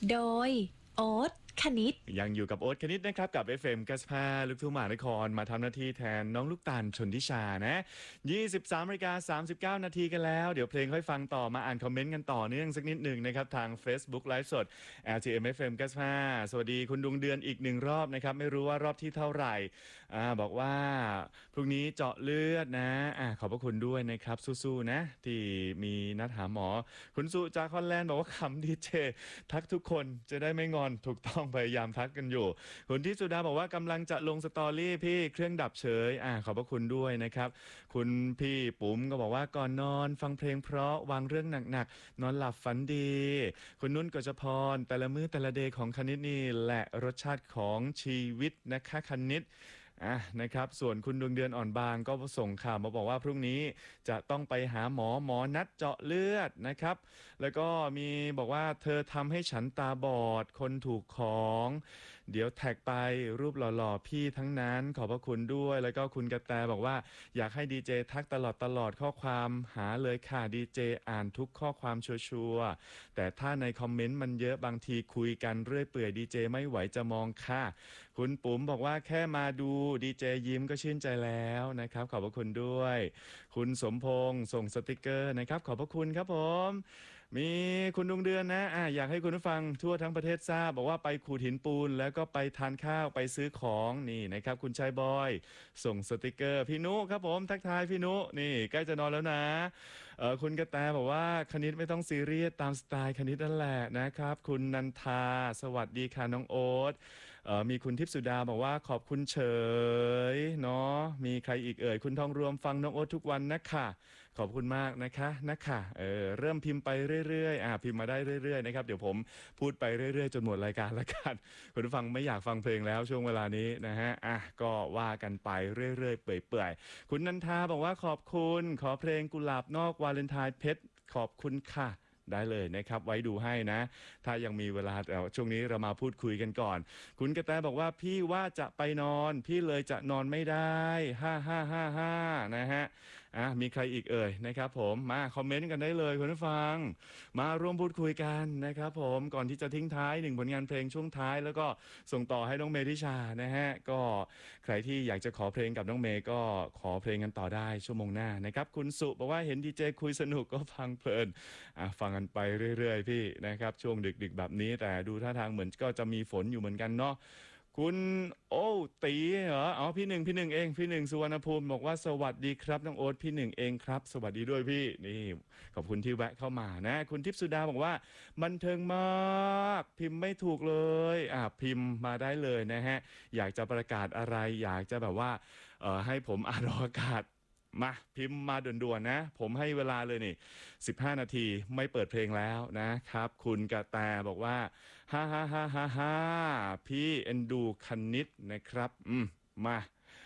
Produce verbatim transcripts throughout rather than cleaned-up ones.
โดยโอ๊ตคณิตยังอยู่กับโอ๊ตคณิตนะครับกับ เอฟ เอ็ม เก้าสิบห้าลูกทุ่งมหานครมาทำหน้าที่แทนน้องลูกตาลชนทิชานะยี่สิบสามนาฬิกาสามสิบเก้านาทีกันแล้วเดี๋ยวเพลงค่อยฟังต่อมาอ่านคอมเมนต์กันต่อเนื่องสักนิดหนึ่งนะครับทาง Facebook ไลฟ์สด แอล ที เอ็ม เอฟ เอ็ม เก้าสิบห้าสวัสดีคุณดวงเดือนอีกหนึ่งรอบนะครับไม่รู้ว่ารอบที่เท่าไหร่อ่าบอกว่าพรุ่งนี้เจาะเลือดนะอ่าขอบพระคุณด้วยนะครับสู้ๆนะที่มีนัดหาหมอคุณสุจากฮอลแลนด์บอกว่าขำดีเจทักทุกคนจะได้ไม่งอนถูกต้องพยายามทักกันอยู่คุณที่สุดาบอกว่ากำลังจะลงสตอรี่พี่เครื่องดับเฉยอ่าขอบพระคุณด้วยนะครับคุณพี่ปุ๋มก็บอกว่าก่อนนอนฟังเพลงเพราะวางเรื่องหนักๆนอนหลับฝันดีคุณนุ่นกฤษพรแต่ละมื้อแต่ละเดย์ของคณิตนี่แหละรสชาติของชีวิตนะคะคณิตอ่ะนะครับส่วนคุณดวงเดือนอ่อนบางก็ส่งข่าวมาบอกว่าพรุ่งนี้จะต้องไปหาหมอหมอนัดเจาะเลือดนะครับแล้วก็มีบอกว่าเธอทำให้ฉันตาบอดคนถูกของเดี๋ยวแท็กไปรูปหล่อๆพี่ทั้งนั้นขอบพระคุณด้วยแล้วก็คุณกระแตบอกว่าอยากให้ดีเจทักตลอดตลอดข้อความหาเลยค่ะดีเจอ่านทุกข้อความชัวร์ๆแต่ถ้าในคอมเมนต์มันเยอะบางทีคุยกันเรื่อยเปื่อยดีเจไม่ไหวจะมองค่ะคุณปุ๋มบอกว่าแค่มาดูดีเจยิ้มก็ชื่นใจแล้วนะครับขอบพระคุณด้วยคุณสมพงษ์ส่งสติกเกอร์นะครับขอบพระคุณครับผมมีคุณดวงเดือนนะอ่ะอยากให้คุณผู้ฟังทั่วทั้งประเทศทราบบอกว่าไปขูดหินปูนแล้วก็ไปทานข้าวไปซื้อของนี่นะครับคุณชายบอยส่งสติกเกอร์พี่นุครับผมทักทายพี่นุนี่ใกล้จะนอนแล้วนะเออคุณกระแตบอกว่าคณิตไม่ต้องซีเรียสตามสไตล์คณิตนั่นแหละนะครับคุณนันทาสวัสดีค่ะน้องโอ๊ตเออมีคุณทิพย์สุดาบอกว่าขอบคุณเฉยเนาะมีใครอีกเอ่ยคุณทองรวมฟังน้องโอ๊ตทุกวันนะคะขอบคุณมากนะคะนะคะเออเริ่มพิมพ์ไปเรื่อยๆอ่าพิมพ์มาได้เรื่อยๆนะครับเดี๋ยวผมพูดไปเรื่อยๆจนหมดรายการละกันคุณผู้ฟังไม่อยากฟังเพลงแล้วช่วงเวลานี้นะฮะอ่ะก็ว่ากันไปเรื่อยๆเปื่อยๆคุณนันทาบอกว่าขอบคุณขอเพลงกุหลาบนอกวาเลนไทน์เพชรขอบคุณค่ะได้เลยนะครับไว้ดูให้นะถ้ายังมีเวลาแต่ช่วงนี้เรามาพูดคุยกันก่อนคุณกระแตบอกว่าพี่ว่าจะไปนอนพี่เลยจะนอนไม่ได้ห้าห้าห้าห้านะฮะอ่ะมีใครอีกเอ่ยนะครับผมมาคอมเมนต์กันได้เลยคุณผู้ฟังมาร่วมพูดคุยกันนะครับผมก่อนที่จะทิ้งท้ายหนึ่งผลงานเพลงช่วงท้ายแล้วก็ส่งต่อให้น้องเมธิชานะฮะก็ใครที่อยากจะขอเพลงกับน้องเมย์ก็ขอเพลงกันต่อได้ชั่วโมงหน้านะครับคุณสุบอกว่าเห็นดีเจคุยสนุกก็ฟังเพลินอ่ะฟังกันไปเรื่อยๆพี่นะครับช่วงดึกๆแบบนี้แต่ดูท่าทางเหมือนก็จะมีฝนอยู่เหมือนกันเนาะคุณโอ้ตีเหรออ๋อพี่หนึ่งพี่หนึ่งเองพี่หนึ่งสุวรรณภูมิบอกว่าสวัสดีครับน้องโอ๊ตพี่หนึ่งเองครับสวัสดีด้วยพี่นี่ขอบคุณที่แวะเข้ามานะคุณทิพย์สุดาบอกว่าบันเทิงมากพิมพ์ไม่ถูกเลยอ่ะพิมพ์มาได้เลยนะฮะอยากจะประกาศอะไรอยากจะแบบว่าเอ่อให้ผมอ่านออกอากาศมาพิมพ์มาด่วนๆนะผมให้เวลาเลยนี่สิบห้านาทีไม่เปิดเพลงแล้วนะครับคุณกระแตบอกว่าฮ่าฮ่าฮ่าฮ่าฮ่าพี่เอ็นดูคณิตนะครับอืมมา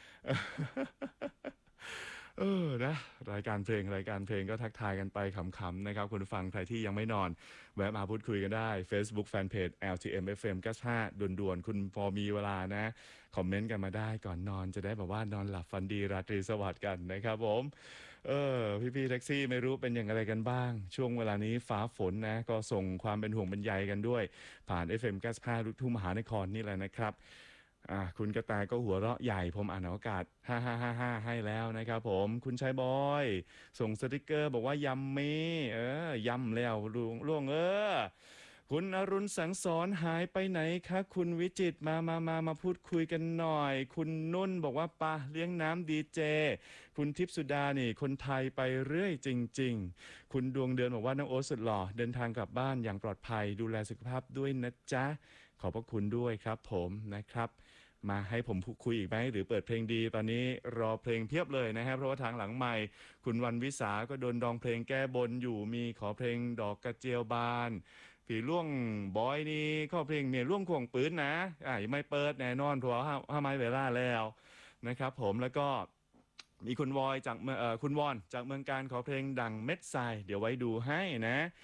เออนะรายการเพลงรายการเพลงก็ทักทายกันไปขำๆนะครับคุณผู้ฟังใครที่ยังไม่นอนแวะมาพูดคุยกันได้ Facebook Fanpage แอล ที เอ็ม เอฟ เอ็ม เก้าสิบห้าด่วนๆคุณพอมีเวลานะคอมเมนต์กันมาได้ก่อนนอนจะได้แบบว่านอนหลับฝันดีราตรีสวัสดิ์กันนะครับผมเออพี่ๆแท็กซี่ไม่รู้เป็นอย่างไรกันบ้างช่วงเวลานี้ฟ้าฝนนะก็ส่งความเป็นห่วงเป็นใยกันด้วยผ่าน เอฟ เอ็ม เก้าสิบห้าลูกทุ่งมหานครนี่แหละนะครับอ่าคุณกระแตก็หัวเราะใหญ่ผมอ่านอากาศห้าห้าห้าห้าให้แล้วนะครับผมคุณชายบอยส่งสติกเกอร์บอกว่ายำมีเออยำแล้วล่วงล่วงเออคุณอรุณสังสอนหายไปไหนคะคุณวิจิตรมามามามาพูดคุยกันหน่อยคุณนุ่นบอกว่าปะเลี้ยงน้ำดีเจคุณทิพย์สุดานี่คนไทยไปเรื่อยจริงๆคุณดวงเดือนบอกว่าน้องโอ๊ตสุดหล่อเดินทางกลับบ้านอย่างปลอดภัยดูแลสุขภาพด้วยนะจ๊ะขอบพระคุณด้วยครับผมนะครับมาให้ผมพูดคุยอีกไหมหรือเปิดเพลงดีตอนนี้รอเพลงเพียบเลยนะครับเพราะว่าทางหลังใหม่คุณวันวิสาก็โดนดองเพลงแก้บนอยู่มีขอเพลงดอกกระเจียวบานผีล่วงบอยนี่ข้อเพลงเนี่ยล่วงข่วงปืนนะอ่าไม่เปิดแน่นอนเพราะว่าห้าไม้เวลาแล้วนะครับผมแล้วก็มีคุณวอยจากเมืองเอ่อคุณวอนจากเมืองการขอเพลงดังเม็ดทรายเดี๋ยวไว้ดูให้นะ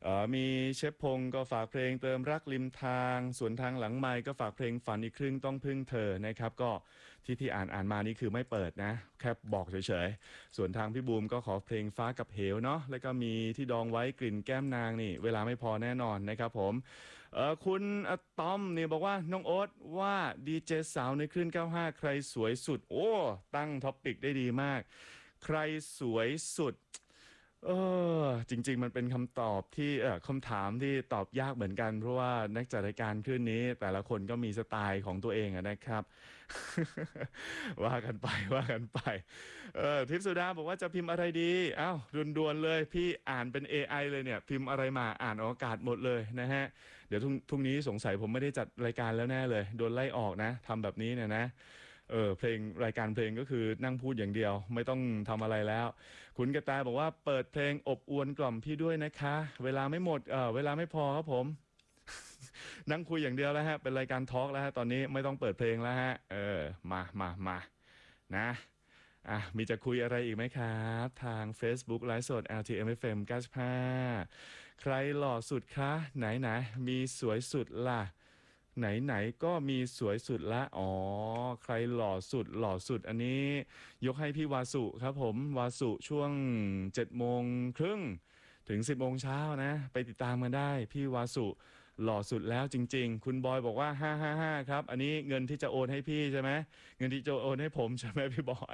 เอ่อมีเชฟพงศ์ก็ฝากเพลงเติมรักริมทางส่วนทางหลังไมค์ก็ฝากเพลงฝันอีกครึ่งต้องพึ่งเธอนะครับก็ที่ที่อ่านอ่านมานี่คือไม่เปิดนะแค่บอกเฉยๆส่วนทางพี่บูมก็ขอเพลงฟ้ากับเหวเนาะแล้วก็มีที่ดองไว้กลิ่นแก้มนางนี่เวลาไม่พอแน่นอนนะครับผมเออคุณอะตอมนี่บอกว่าน้องโอ๊ตว่าดีเจสาวในคลื่นเก้าสิบห้าใครสวยสุดโอ้ตั้งท็อปิกได้ดีมากใครสวยสุด เออจริงๆมันเป็นคำตอบที่เออคำถามที่ตอบยากเหมือนกันเพราะว่านักจัดรายการคลื่นนี้แต่ละคนก็มีสไตล์ของตัวเองอะนะครับ ว่ากันไปว่ากันไปเออทิพย์สุดาบอกว่าจะพิมพ์อะไรดีเอ้าด่วนๆเลยพี่อ่านเป็น เอ ไอ เลยเนี่ยพิมพ์อะไรมาอ่านออกอากาศหมดเลยนะฮะเดี๋ยวพรุ่งพรุ่งนี้สงสัยผมไม่ได้จัดรายการแล้วแน่เลยโดนไล่ออกนะทำแบบนี้เนี่ยนะเออเพลงรายการเพลงก็คือนั่งพูดอย่างเดียวไม่ต้องทำอะไรแล้ว คุณกระแตบอกว่าเปิดเพลงอบอวนกล่อมพี่ด้วยนะคะเวลาไม่หมดเออเวลาไม่พอครับผมนั่งคุยอย่างเดียวแล้วฮะเป็นรายการทอล์กแล้วฮะตอนนี้ไม่ต้องเปิดเพลงแล้วฮะเออมามามานะอ่ะมีจะคุยอะไรอีกไหมครับทาง Facebook ไลฟ์สด แอล ที เอ็ม เอฟ เอ็ม เก้าสิบห้าใครหล่อสุดคะไหนไหนมีสวยสุดล่ะไหนไหนก็มีสวยสุดละอ๋อใครหล่อสุดหล่อสุดอันนี้ ยกให้พี่วาสุครับผมวาสุช่วงเจ็ดโมงครึ่งถึงสิบโมงเช้านะไปติดตามกันได้พี่วาสุหล่อสุดแล้วจริงๆคุณบอยบอกว่าห้าห้าห้าครับอันนี้เงินที่จะโอนให้พี่ใช่ไหมเงินที่จะโอนให้ผมใช่ไหมพี่บอย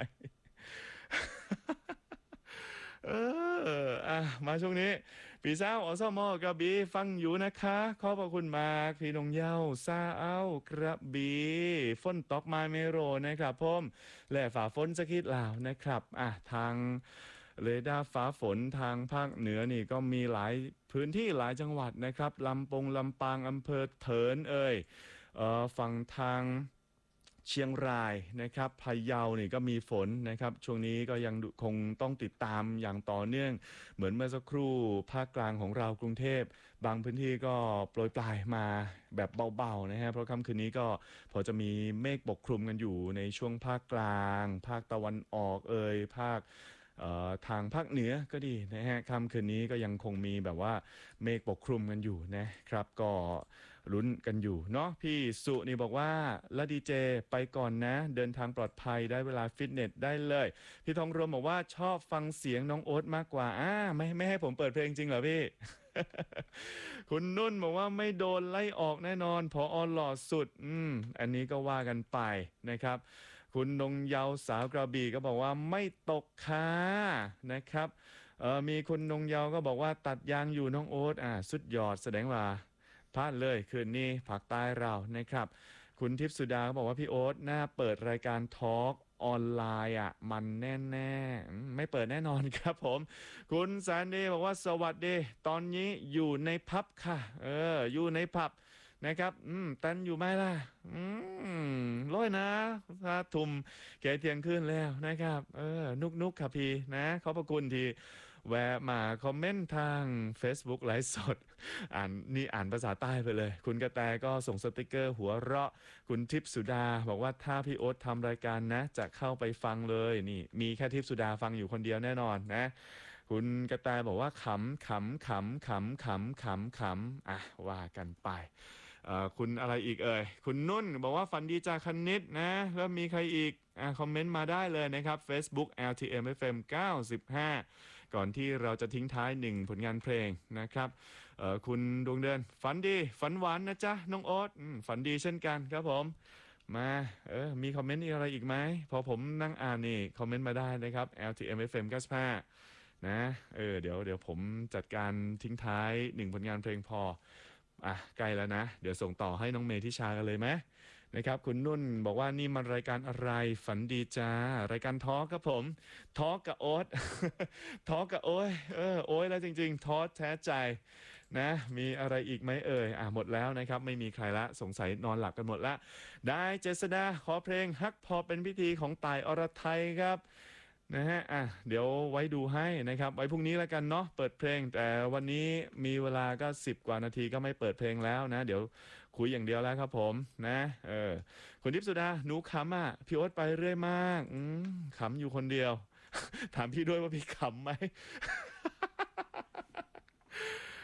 เอออ่ะมาช่วงนี้พี่สาวอสมกระบี่ฟังอยู่นะคะขอบพระคุณมากพี่นงเย้าซาเอ้ากระบี่ฝนตกมาเมโรนะครับผมและฝ่าฝนสะกิดลาวนะครับอ่ะทางเรดาร์ฟ้าฝนทางภาคเหนือนี่ก็มีหลายพื้นที่หลายจังหวัดนะครับลำปงลำปางอำเภอเถินเอ่ยเอ่อฝั่งทาง เชียงรายนะครับพะเยานี่ก็มีฝนนะครับช่วงนี้ก็ยังคงต้องติดตามอย่างต่อเนื่องเหมือนเมื่อสักครู่ภาคกลางของเรากรุงเทพบางพื้นที่ก็โปรยปลายมาแบบเบาๆนะฮะเพราะค่ำคืนนี้ก็พอจะมีเมฆปกคลุมกันอยู่ในช่วงภาคกลาง ภาคตะวันออกเอ่ยภาคเอ่อทางภาคเหนือก็ดีนะฮะค่ำคืนนี้ก็ยังคงมีแบบว่าเมฆปกคลุมกันอยู่นะครับก็ ลุ้นกันอยู่เนาะพี่สุนี่บอกว่าแล้วดีเจไปก่อนนะเดินทางปลอดภัยได้เวลาฟิตเนสได้เลยพี่ทองรวมบอกว่าชอบฟังเสียงน้องโอ๊ตมากกว่าอ่าไม่ไม่ให้ผมเปิดเพลงจริงเหรอพี่ คุณนุ่นบอกว่าไม่โดนไล่ออกแน่นอนพออหล่อสุดอืมอันนี้ก็ว่ากันไปนะครับคุณนงเยาสาวกระบี่ก็บอกว่าไม่ตกค่ะนะครับเออมีคุณนงเยาก็บอกว่าตัดยางอยู่น้องโอ๊ตอ่าสุดยอดแสดงว่า พลาดเลยคืนนี้ภาคใต้เรานะครับคุณทิพย์สุดาก็บอกว่าพี่โอ๊ตหน้าเปิดรายการทอล์กออนไลน์อ่ะมันแน่ๆอืมไม่เปิดแน่นอนครับผมคุณแซนดี้บอกว่าสวัสดีตอนนี้อยู่ในพับค่ะเอออยู่ในพับนะครับอืมตันอยู่ไหมล่ะอืมร้อยนะถ้าทุ่มแกเที่ยงคืนแล้วนะครับเออนุกนุกครับพี่นะขอบพระคุณที่แวะมาคอมเมนต์ทาง Facebook ไลฟ์สด อ่านนี่อ่านภาษาใต้ไปเลย คุณกระแตก็ส่งสติกเกอร์หัวเราะคุณทิพย์สุดาบอกว่าถ้าพี่โอ๊ตทำรายการนะจะเข้าไปฟังเลยนี่มีแค่ทิพย์สุดาฟังอยู่คนเดียวแน่นอนนะคุณกระแตบอกว่าขำขำขำขำขำขำขำอ่ะว่ากันไปเอ่อคุณอะไรอีกเอ่ยคุณนุ่นบอกว่าฝันดีจากคณิตนะแล้วมีใครอีกอ่ะคอมเมนต์มาได้เลยนะครับ Facebook แอล ที เอ็ม เอฟ เอ็ม เก้าสิบห้าก่อนที่เราจะทิ้งท้ายหนึ่งผลงานเพลงนะครับ เออคุณดวงเดือนฝันดีฝันหวานนะจ๊ะน้องโอ๊ตอืมฝันดีเช่นกันครับผมมาเออมีคอมเมนต์อะไรอีกไหมพอผมนั่งอ่านนี่คอมเมนต์มาได้นะครับ แอล ที เอ็ม เอฟ เอ็ม เก้าสิบห้านะเออเดี๋ยวเดี๋ยวผมจัดการทิ้งท้ายหนึ่งผลงานเพลงพออ่ะใกล้แล้วนะเดี๋ยวส่งต่อให้น้องเมย์ทิชากันเลยไหมนะครับคุณนุ่นบอกว่านี่มันรายการอะไรฝันดีจ้ารายการทอล์กครับผมทอล์กกับโอ๊ต ทอล์กกับโอ้ยเออโอ้ยแล้วจริงๆทอแท้ใจ นะมีอะไรอีกไหมเอ่ยอ่ะหมดแล้วนะครับไม่มีใครละสงสัยนอนหลับกันหมดละได้เจษดาขอเพลงฮักพอเป็นพิธีของต่ายอรไทยครับนะฮะอ่ะเดี๋ยวไว้ดูให้นะครับไว้พรุ่งนี้แล้วกันเนาะเปิดเพลงแต่วันนี้มีเวลาก็สิบกว่านาทีก็ไม่เปิดเพลงแล้วนะเดี๋ยวคุยอย่างเดียวแล้วครับผมนะเออคุณทิพย์สุดาหนูขำอ่ะพี่โอ๊ตไปเรื่อยมากอืมขำอยู่คนเดียวถามพี่ด้วยว่าพี่ขำไหม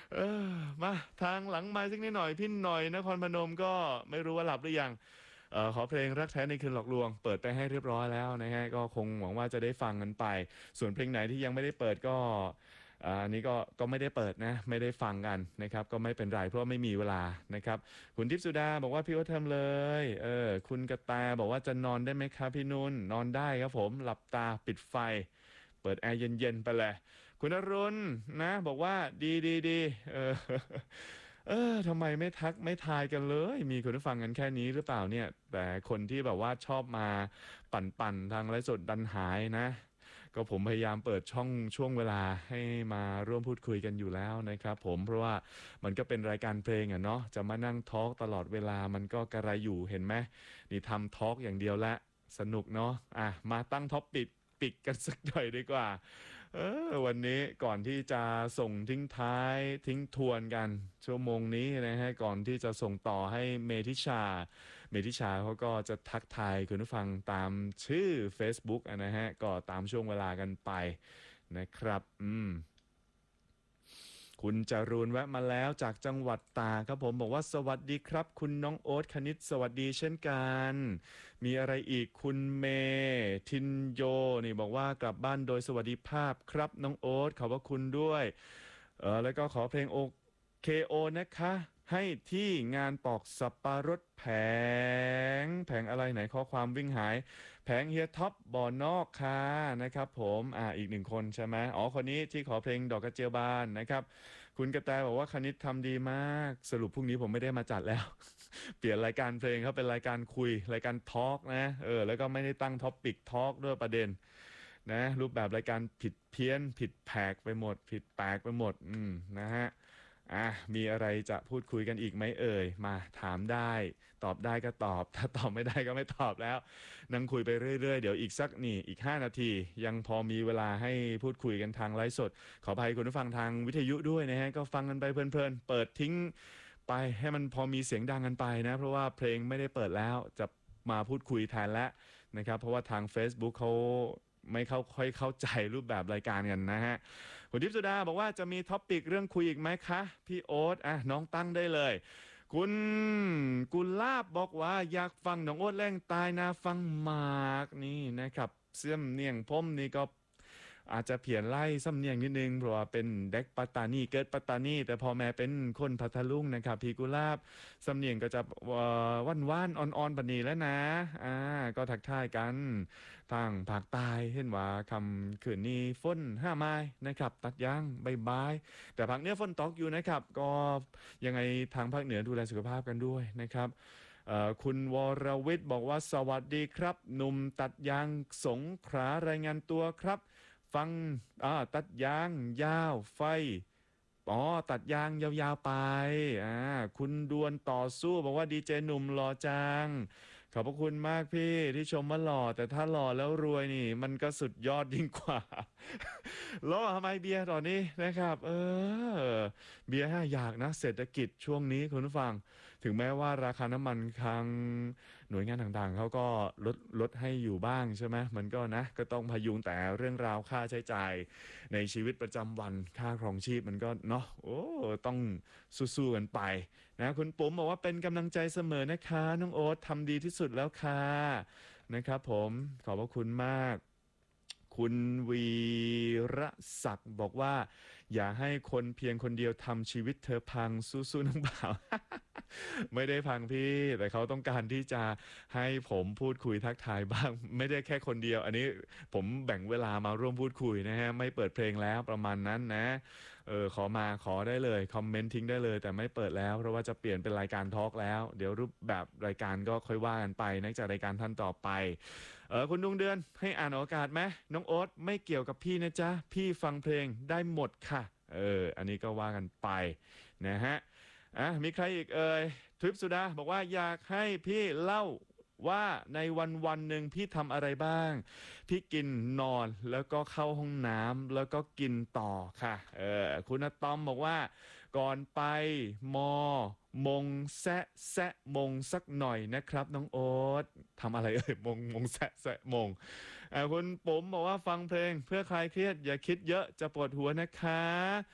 เออมาทางหลังไมค์สักนิดหน่อยพี่หน่อยนครพนมก็ไม่รู้ว่าหลับหรือยังเออขอเพลงรักแท้ในคืนหลอกลวงเปิดไปให้เรียบร้อยแล้วนะฮะก็คงหวังว่าจะได้ฟังกันไปส่วนเพลงไหนที่ยังไม่ได้เปิดก็อ่าอันนี้ก็ก็ไม่ได้เปิดนะไม่ได้ฟังกันนะครับก็ไม่เป็นไรเพราะว่าไม่มีเวลานะครับคุณทิพย์สุดาบอกว่าพี่โอ๊ตทำเลยเออคุณกระแตบอกว่าจะนอนได้ไหมครับพี่นุ่นนอนได้ครับผมหลับตาปิดไฟเปิดแอร์เย็นๆไปเลย คุณอรุณนะบอกว่าดีดีดีเออเออทำไมไม่ทักไม่ทายกันเลย มีคนที่ฟังกันแค่นี้หรือเปล่าเนี่ย แต่คนที่แบบว่าชอบมาปั่นปั่นทางไลฟ์สดดันหายนะ ก็ผมพยายามเปิดช่องช่วงเวลาให้มาร่วมพูดคุยกันอยู่แล้วนะครับผมเพราะว่ามันก็เป็นรายการเพลงอะเนาะจะมานั่งทอล์กตลอดเวลามันก็กระไรอยู่เห็นไหมนี่ทำทอล์กอย่างเดียวละสนุกเนาะอ่ะมาตั้งท็อปปิดปิดกันสักหน่อยดีกว่า เออวันนี้ก่อนที่จะส่งทิ้งท้ายทิ้งทวนกันชั่วโมงนี้นะฮะก่อนที่จะส่งต่อให้เมธิชาเมธิชาเขาก็จะทักทายคุณผู้ฟังตามชื่อ Facebook อะนะฮะก็ตามช่วงเวลากันไปนะครับอืม คุณจารูนแวะมาแล้วจากจังหวัดตากครับผมบอกว่าสวัสดีครับคุณน้องโอ๊ตคณิตสวัสดีเช่นกันมีอะไรอีกคุณเมทินโยนี่บอกว่ากลับบ้านโดยสวัสดิภาพครับน้องโอ๊ตขอบพระคุณด้วยเออแล้วก็ขอเพลงโอเคโอนะคะให้ที่งานปอกสับปะรดแผงแผงอะไรไหนข้อความวิ่งหายแผงเฮียท็อปบ่อนอกค่ะนะครับผมอ่าอีกหนึ่งคนใช่ไหมอ๋อคนนี้ที่ขอเพลงดอกกระเจียวบานนะครับ คุณกระแตบอกว่าคณิตทำดีมากสรุปพรุ่งนี้ผมไม่ได้มาจัดแล้วเปลี่ยนรายการเพลงเขาเป็นรายการคุยรายการทอล์กนะเออแล้วก็ไม่ได้ตั้งท็อปปิกทอล์กด้วยประเด็นนะรูปแบบรายการผิดเพี้ยนผิดแผกไปหมดผิดแปลกไปหมดอืมนะฮะอ่ะมีอะไรจะพูดคุยกันอีกไหมเอ่ยมาถามได้ตอบได้ก็ตอบถ้าตอบไม่ได้ก็ไม่ตอบแล้วนั่งคุยไปเรื่อยๆเดี๋ยวอีกสักนี่อีกห้านาทียังพอมีเวลาให้พูดคุยกันทางไลฟ์สด ขออภัยคุณผู้ฟังทางวิทยุด้วยนะฮะก็ฟังกันไปเพลินๆเปิดทิ้งไปให้มันพอมีเสียงดังกันไปนะเพราะว่าเพลงไม่ได้เปิดแล้วจะมาพูดคุยแทนแล้วนะครับเพราะว่าทาง Facebook เขาไม่เข้าค่อยเข้าใจรูปแบบรายการกันนะฮะคุณทิพย์สุดาบอกว่าจะมีท็อปปิกเรื่องคุยอีกไหมคะพี่โอ๊ตอ่ะน้องตั้งได้เลยคุณกุลาบบอกว่าอยากฟังน้องโอ๊ตแรงตายนะฟังหมากนี่นะครับเสื่อมเนียงพมนี่ก็ อาจจะเพียนไล่สำเนียงนิดนึงเพราะว่าเป็นเด็กปัตตานีเกิดปัตตานีแต่พอแม่เป็นคนพัทลุงนะครับพี่กุลาบสำเนียงก็จะว่านว่านๆอ่อนๆปานนีแล้วนะอ่าก็ทักทายกันทางภาคใต้เห็นว่าคำคืนนี้ฝนห้าไม้นะครับตัดยางบายบายแต่ภาคเหนือฝนตกอยู่นะครับก็ยังไงทางภาคเหนือดูแลสุขภาพกันด้วยนะครับเอ่อคุณวรวิทย์บอกว่าสวัสดีครับหนุ่มตัดยางสงขลารายงานตัวครับ ฟังอ่าตัดยางยาวไฟอ๋อตัดยางยาวๆไปอ่าคุณดวนต่อสู้บอกว่าดีเจหนุ่มหล่อจังขอบพระคุณมากพี่ที่ชมว่าหล่อแต่ถ้าหล่อแล้วรวยนี่มันก็สุดยอดยิ่งกว่าหล่อทำไมเบียร์ตอนนี้นะครับเออเบียร์ห้าอยากนะเศรษฐกิจช่วงนี้คุณผู้ฟังถึงแม้ว่าราคาน้ำมันคลัง หน่วยงานต่างๆเขาก็ลดลดให้อยู่บ้างใช่ไหมมันก็นะก็ต้องพยุงแต่เรื่องราวค่าใช้จ่ายในชีวิตประจำวันค่าครองชีพมันก็เนาะโอ้ต้องสู้ๆกันไปนะคุณปุ๋มบอกว่าเป็นกำลังใจเสมอนะคะน้องโอ๊ตทำดีที่สุดแล้วค่ะนะครับผมขอบพระคุณมากคุณวีระศักดิ์บอกว่าอย่าให้คนเพียงคนเดียวทำชีวิตเธอพังสู้ๆน้องบ่าว ไม่ได้พังพี่แต่เขาต้องการที่จะให้ผมพูดคุยทักทายบ้างไม่ได้แค่คนเดียวอันนี้ผมแบ่งเวลามาร่วมพูดคุยนะฮะไม่เปิดเพลงแล้วประมาณนั้นนะเออขอมาขอได้เลยคอมเมนต์ทิ้งได้เลยแต่ไม่เปิดแล้วเพราะว่าจะเปลี่ยนเป็นรายการทอล์กแล้วเดี๋ยวรูปแบบรายการก็ค่อยว่ากันไปนักจากรายการท่านต่อไปเออคุณดวงเดือนให้อ่านออกอากาศไหมน้องโอ๊ตไม่เกี่ยวกับพี่นะจ๊ะพี่ฟังเพลงได้หมดค่ะเอออันนี้ก็ว่ากันไปนะฮะ อ่ะมีใครอีกเอ่ยทริปสุดาบอกว่าอยากให้พี่เล่าว่าในวันวันหนึ่งพี่ทำอะไรบ้างพี่กินนอนแล้วก็เข้าห้องน้ำแล้วก็กินต่อค่ะเออคุณอะตอมบอกว่าก่อนไปมอมงแซะแซะมงสักหน่อยนะครับน้องโอ๊ตทำอะไรเอ่ยมงมงแซะแซะมงอ่าคุณปุ๋มบอกว่าฟังเพลงเพื่อคลายเครียดอย่าคิดเยอะจะปวดหัวนะคะ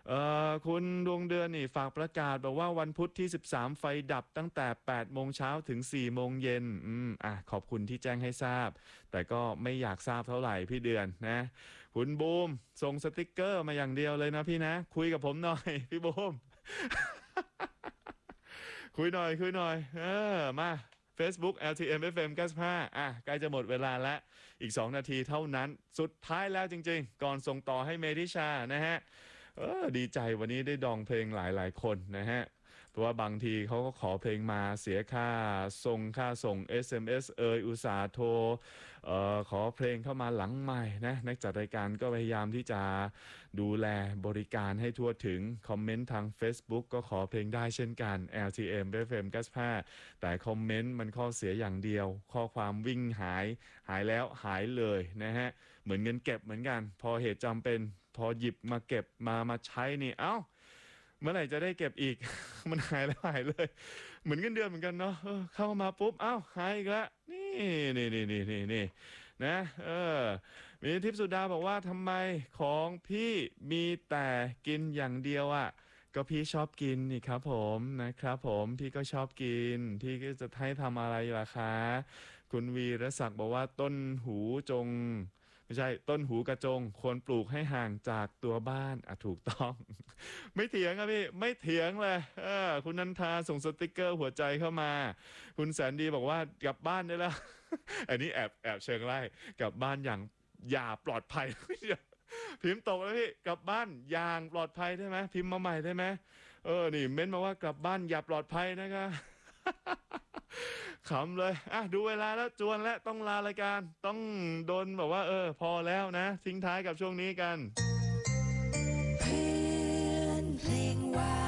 เอ่อคุณดวงเดือนนี่ฝากประกาศบอกว่าวันพุธที่สิบสามไฟดับตั้งแต่แปดโมงเช้าถึงสี่โมงเย็นอืมอ่ะขอบคุณที่แจ้งให้ทราบแต่ก็ไม่อยากทราบเท่าไหร่พี่เดือนนะคุณบูมส่งสติกเกอร์มาอย่างเดียวเลยนะพี่นะคุยกับผมหน่อยพี่บูม คุยหน่อยคุยหน่อยเออมา Facebook แอล ที เอ็ม เอฟ เอ็ม เก้าสิบห้าอ่ะใกล้จะหมดเวลาแล้วอีกสองนาทีเท่านั้นสุดท้ายแล้วจริงๆก่อนส่งต่อให้เมธิชานะฮะเออดีใจวันนี้ได้ดองเพลงหลายๆคนนะฮะเพราะว่าบางทีเขาก็ขอเพลงมาเสียค่าส่งค่าส่ง เอส เอ็ม เอส เอยอุตสาห์โทรเอ่อขอเพลงเข้ามาหลังใหม่นะนักจัดรายการก็พยายามที่จะดูแลบริการให้ทั่วถึงคอมเมนต์ทาง Facebook ก็ขอเพลงได้เช่นกัน แอล ที เอ็ม เอฟ เอ็ม เก้าสิบห้าแต่คอมเมนต์มันข้อเสียอย่างเดียวข้อความวิ่งหายหายแล้วหายเลยนะฮะเหมือนเงินเก็บเหมือนกันพอเหตุจำเป็นพอหยิบมาเก็บมามาใช้นี่เอ้าเมื่อไหร่จะได้เก็บอีก มันหายแล้วหายเลยเหมือนเงินเดือนเหมือนกันเนาะเออเข้ามาปุ๊บเอ้าหายอีกแล้วนี่นี่นี่นี่นี่นี่นะเออมีทิพย์สุดาบอกว่าทำไมของพี่มีแต่กินอย่างเดียวอ่ะก็พี่ชอบกินนี่ครับผมนะครับผมพี่ก็ชอบกินพี่ก็จะให้ทำอะไรล่ะคะคุณวีรศักดิ์บอกว่าต้นหูจงไม่ใช่ต้นหูกระจงควรปลูกให้ห่างจากตัวบ้านอ่ะถูกต้อง ไม่เถียงครับพี่ไม่เถียงเลยเออคุณนันทาส่งสติกเกอร์หัวใจเข้ามาคุณแสนดีบอกว่ากลับบ้านได้แล้ว อันนี้แอบแอบเชิงไล่กลับบ้านอย่างอย่าปลอดภัย พิมพ์ตกแล้วพี่กลับบ้านอย่างปลอดภัยได้ไหมพิมพ์มาใหม่ได้ไหมเออนี่เม้นมาว่ากลับบ้านอย่าปลอดภัยนะคะ ขำเลยอ่ะดูเวลาแล้วจวนแล้วต้องลารายการต้องโดนแบบว่าเออพอแล้วนะทิ้งท้ายกับช่วงนี้กันเพื่อนเพลงหวาน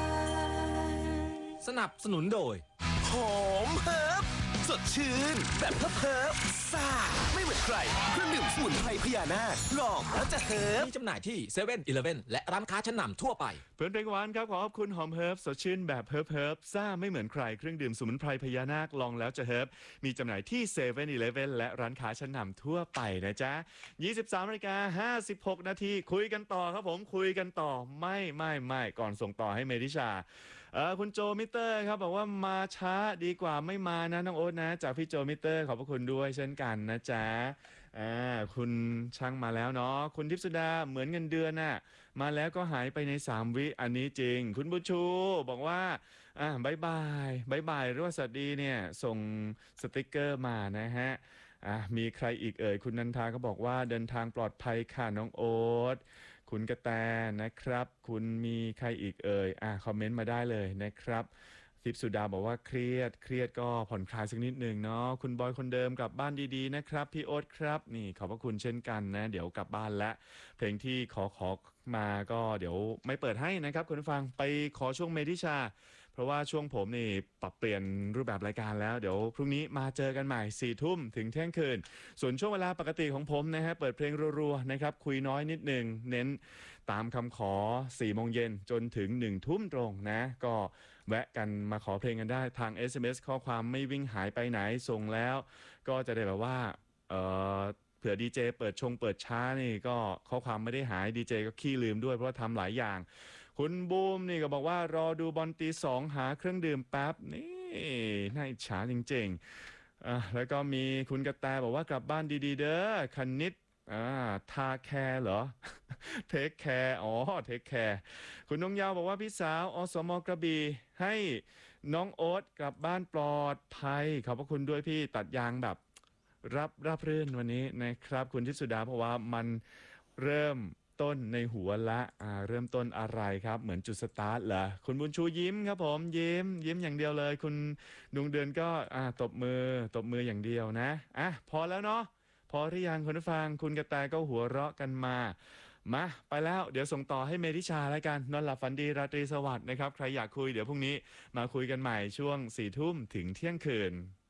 สนับสนุนโดยหอมเฮิร์บสดชื่นแบบเฮิร์บเฮิร์บซ่าไม่เหมือนใครเครื่องดื่มสมุนไพรพญานาคลองแล้วจะเฮิร์บมีจำหน่ายที่เซเว่นอีเลฟเว่นและร้านค้าชั้นนำทั่วไปเพื่อนเพลงหวานครับขอขอบคุณหอมเฮิร์บสดชื่นแบบเฮิร์บเฮิร์บซ่าไม่เหมือนใครเครื่องดื่มสมุนไพรพญานาคลองแล้วจะเฮิร์บมีจำหน่ายที่เซเว่นอีเลฟเว่นและร้านค้าชั้นนำทั่วไปนะจ๊ะยี่สิบสามนาฬิกาห้าสิบหกนาทีคุยกันต่อครับผมคุยกันต่อไม่ไม่ไม่ก่อนส่งต่อให้เมธิชาเออคุณโจมิเตอร์ครับบอกว่ามาช้าดีกว่าไม่มานะน้องโอ๊ตนะจากพี่โจมิเตอร์ขอบพระคุณด้วยเช่นกันนะจ๊ะอ่าคุณช่างมาแล้วเนาะคุณทิพย์สุดาเหมือนเงินเดือนน่ะมาแล้วก็หายไปในสามวิอันนี้จริงคุณบุญชูบอกว่าอ่าบายบายบายบายหรือว่าสวัสดีเนี่ยส่งสติกเกอร์มานะฮะอ่ามีใครอีกเอ่ยคุณนันทาก็บอกว่าเดินทางปลอดภัยค่ะน้องโอ๊ตคุณกระแตนะครับ คุณมีใครอีกเอ่ยอ่าคอมเมนต์มาได้เลยนะครับทิพย์สุดาบอกว่าเครียดเครียดก็ผ่อนคลายสักนิดหนึ่งเนาะคุณบอยคนเดิมกลับบ้านดีๆนะครับพี่โอ๊ตครับนี่ขอบพระคุณเช่นกันนะเดี๋ยวกลับบ้านและเพลงที่ขอขอมาก็เดี๋ยวไม่เปิดให้นะครับคุณผู้ฟังไปขอช่วงเมธิชาเพราะว่าช่วงผมนี่ปรับเปลี่ยนรูปแบบรายการแล้วเดี๋ยวพรุ่งนี้มาเจอกันใหม่สี่ทุ่มถึงเที่ยงคืนส่วนช่วงเวลาปกติของผมนะฮะเปิดเพลงรัวๆนะครับคุยน้อยนิดหนึ่งเน้นตามคำขอสี่โมงเย็นจนถึงหนึ่งทุ่มตรงนะก็แวะกันมาขอเพลงกันได้ทาง เอส เอ็ม เอส ข้อความไม่วิ่งหายไปไหนส่งแล้วก็จะได้แบบว่าเออเผื่อดีเจเปิดชงเปิดช้านี่ก็ข้อความไม่ได้หายดีเจก็ขี้ลืมด้วยเพราะว่าทำหลายอย่างคุณบูมนี่ก็บอกว่ารอดูบอลตีสองหาเครื่องดื่มแป๊บนี่น่าอิจฉาจริงๆอ่ะแล้วก็มีคุณกระแตบอกว่ากลับบ้านดีๆเด้อคณิตอ่าทาแคร์เหรอ เทคแคร์อ๋อเทคแคร์คุณนงยาวบอกว่าพี่สาวอสมกระบี่ให้น้องโอ๊ตกลับบ้านปลอดภัยขอบพระคุณด้วยพี่ตัดยางแบบรับรับรื่นวันนี้นะครับคุณทิพย์สุดาเพราะว่ามันเริ่มต้นในหัวละอ่าเริ่มต้นอะไรครับเหมือนจุดสตาร์ทเหรอคุณบุญชูยิ้มครับผมยิ้มยิ้มอย่างเดียวเลยคุณดวงเดือนก็อ่าตบมือตบมืออย่างเดียวนะอ่ะพอแล้วเนาะพอหรือยังคุณผู้ฟังคุณกระแตก็หัวเราะกันมามาไปแล้วเดี๋ยวส่งต่อให้เมธิชาแล้วกันนอนหลับฝันดีราตรีสวัสดิ์นะครับใครอยากคุยเดี๋ยวพรุ่งนี้มาคุยกันใหม่ช่วงสี่ทุ่มถึงเที่ยงคืน